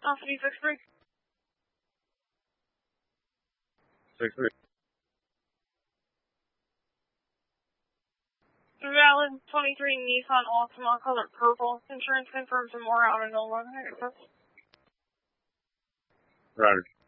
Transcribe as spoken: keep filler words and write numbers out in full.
Alpha D six three. six three. Valid twenty-three Nissan Altima, color purple. Insurance confirmed tomorrow out of Nova. Roger.